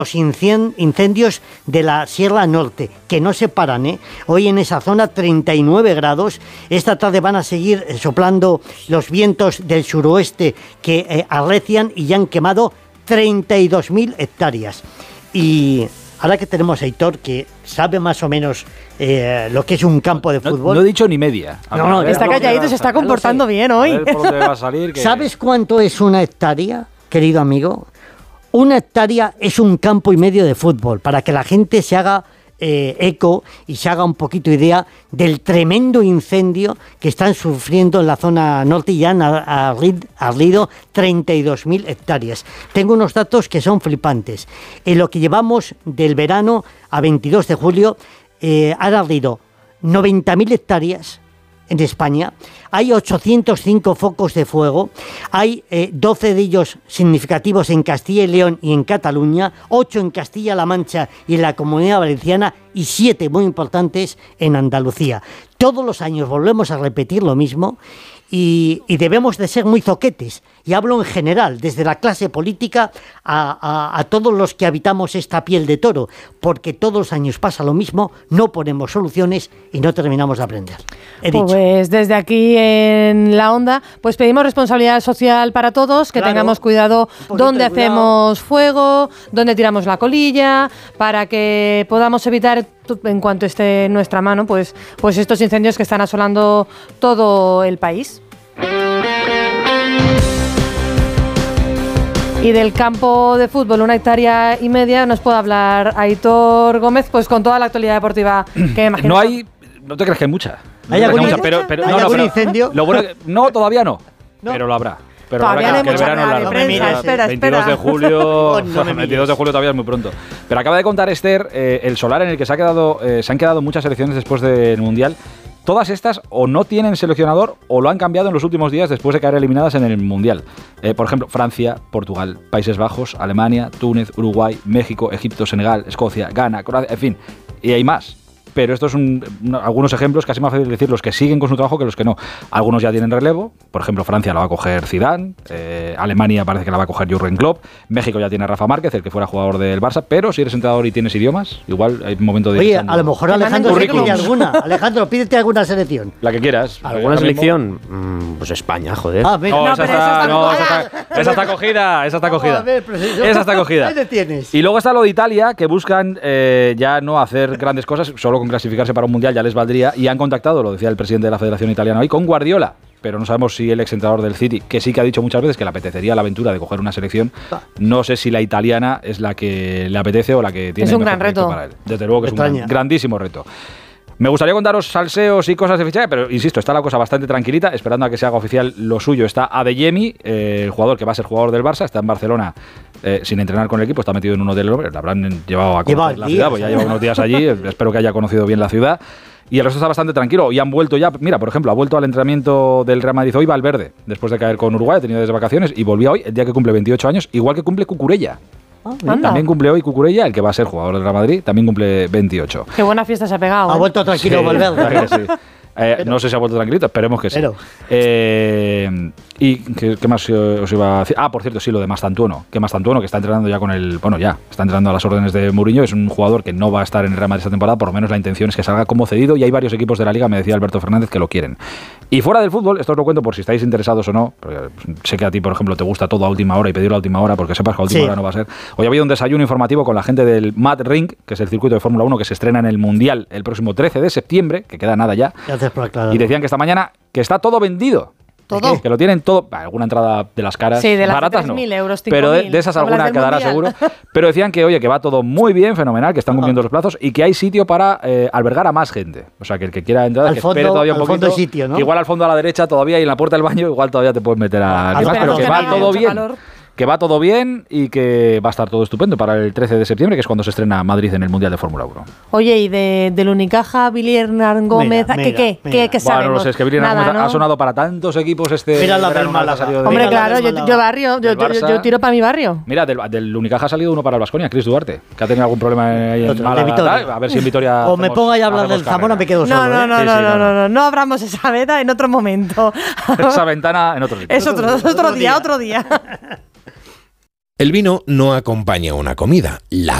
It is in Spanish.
los incendios de la Sierra Norte, que no se paran, ¿eh? Hoy en esa zona 39 grados, esta tarde van a seguir soplando los vientos del suroeste que arrecian y ya han quemado 32.000 hectáreas. Y ahora que tenemos a Aitor, que sabe más o menos lo que es un campo de fútbol... No he dicho ni media. Está calladito, se está comportando bien hoy. A ver por dónde va a salir, ¿Sabes cuánto es una hectárea, querido amigo? Una hectárea es un campo y medio de fútbol, para que la gente se haga eco y se haga un poquito idea del tremendo incendio que están sufriendo en la zona norte y ya han ardido 32.000 hectáreas. Tengo unos datos que son flipantes. En lo que llevamos del verano a 22 de julio, han ardido 90.000 hectáreas en España, hay 805 focos de fuego, hay 12 de ellos significativos en Castilla y León y en Cataluña, 8 en Castilla-La Mancha y en la Comunidad Valenciana y 7 muy importantes en Andalucía. Todos los años volvemos a repetir lo mismo y debemos de ser muy zoquetes. Y hablo en general, desde la clase política a todos los que habitamos esta piel de toro, porque todos los años pasa lo mismo, no ponemos soluciones y no terminamos de aprender. Pues desde aquí en La Onda, pues pedimos responsabilidad social para todos, que tengamos cuidado dónde hacemos fuego, dónde tiramos la colilla, para que podamos evitar, en cuanto esté en nuestra mano, pues estos incendios que están asolando todo el país. Y del campo de fútbol, 1,5 hectáreas, nos puede hablar Aitor Gómez, pues con toda la actualidad deportiva que imagino. No te crees que hay mucha. ¿Hay algún incendio? No, todavía no, pero lo habrá. Pero todavía habrá que el verano nada, espera. 22 de julio, 22 de julio todavía es muy pronto. Pero acaba de contar Esther el solar en el que se han quedado muchas selecciones después del Mundial. Todas estas o no tienen seleccionador o lo han cambiado en los últimos días después de caer eliminadas en el Mundial. Por ejemplo, Francia, Portugal, Países Bajos, Alemania, Túnez, Uruguay, México, Egipto, Senegal, Escocia, Ghana, Croacia, en fin. Y hay más. Pero estos son algunos ejemplos, casi más fácil decir los que siguen con su trabajo que los que no. Algunos ya tienen relevo, por ejemplo Francia la va a coger Zidane, Alemania parece que la va a coger Jürgen Klopp, México ya tiene a Rafa Márquez, el que fuera jugador del Barça, pero si eres entrenador y tienes idiomas, igual hay un momento de... Oye, a lo mejor Alejandro se pide alguna. Alejandro, pídete alguna selección. La que quieras. ¿Alguna selección? Pues España, joder. Esa está cogida. Esa está cogida. Ahí te tienes. Y luego está lo de Italia, que buscan ya no hacer grandes cosas, solo con clasificarse para un mundial ya les valdría, y han contactado, lo decía el presidente de la Federación Italiana hoy, con Guardiola, pero no sabemos si el exentrenador del City, que sí que ha dicho muchas veces que le apetecería la aventura de coger una selección, no sé si la italiana es la que le apetece o la que tiene. Es un gran reto para él. Desde luego que es un grandísimo reto. Me gustaría contaros salseos y cosas de fichaje, pero insisto, está la cosa bastante tranquilita, esperando a que se haga oficial lo suyo. Está Adeyemi, el jugador que va a ser jugador del Barça, está en Barcelona sin entrenar con el equipo, está metido en un hotel, le habrán llevado a conocer la ciudad, pues ya lleva unos días allí, espero que haya conocido bien la ciudad. Y el resto está bastante tranquilo. Y han vuelto ya, mira, por ejemplo, ha vuelto al entrenamiento del Real Madrid hoy Valverde, después de caer con Uruguay, ha tenido desde vacaciones, y volvió hoy, el día que cumple 28 años, igual que cumple Cucurella. También cumple hoy Cucurella, el que va a ser jugador del Real Madrid, también cumple 28. Qué buena fiesta se ha pegado. Ha vuelto tranquilo Valverde. Sí. No sé si ha vuelto tranquilito, esperemos que sí. ¿Y qué más os iba a decir? Por cierto, sí, lo de Mastantuono. Que Mastantuono, que está entrenando ya con el... Bueno, ya, está entrenando a las órdenes de Mourinho. Es un jugador que no va a estar en el Real Madrid esta temporada. Por lo menos la intención es que salga como cedido. Y hay varios equipos de la Liga, me decía Alberto Fernández, que lo quieren. Y fuera del fútbol, esto os lo cuento por si estáis interesados o no. Porque sé que a ti, por ejemplo, te gusta todo a última hora y pedirlo a última hora porque sepas que a última hora no va a ser. Hoy ha habido un desayuno informativo con la gente del Mad Ring, que es el circuito de Fórmula 1 que se estrena en el Mundial el próximo 13 de septiembre, que queda nada ya. Gracias por aclarar. Y decían que esta mañana que está todo vendido. ¿Todo? Que lo tienen todo. Alguna entrada de las caras. Sí, de las baratas 3.000 no. euros, 5.000. Pero de esas alguna quedará seguro. Pero decían que, oye, que va todo muy bien, fenomenal, que están cumpliendo los plazos y que hay sitio para albergar a más gente. O sea, que el que quiera entrar, que espere todavía un poquito. Al fondo sitio, ¿no? Igual al fondo a la derecha todavía y en la puerta del baño igual todavía te puedes meter a... pero que va todo bien. Que va todo bien y que va a estar todo estupendo para el 13 de septiembre, que es cuando se estrena Madrid en el Mundial de Fórmula 1. Oye, y del Unicaja, Billy Hernán Gómez, ¿qué sabemos? Bueno, no sé, es que Billy Hernán Gómez ha sonado para tantos equipos este... Mira la verano, Málaga. ha salido Hombre, claro, yo tiro para mi barrio. Mira, del Unicaja ha salido uno para el Baskonia, Chris Duarte, que ha tenido algún problema ahí en Málaga. A ver si en Vitoria... O me pongo ahí a hablar del Zamora, me quedo solo. No abramos esa veda en otro momento. Esa ventana en otro sitio. Es otro día. El vino no acompaña una comida, la